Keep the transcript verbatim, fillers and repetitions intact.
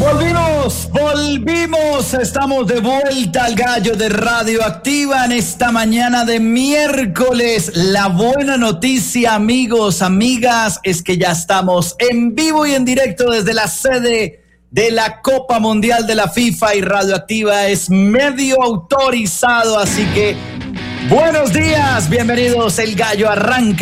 Volvimos, volvimos, estamos de vuelta al Gallo de Radioactiva en esta mañana de miércoles. La buena noticia, amigos, amigas, es que ya estamos en vivo y en directo desde la sede de la Copa Mundial de la FIFA, y Radioactiva es medio autorizado, así que buenos días, bienvenidos, el Gallo arranca.